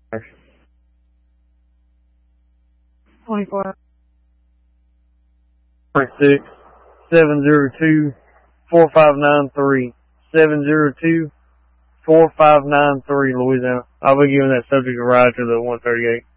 24. 6 702 4593 702 4593 Louisiana. I'll be giving that subject a ride to the 138.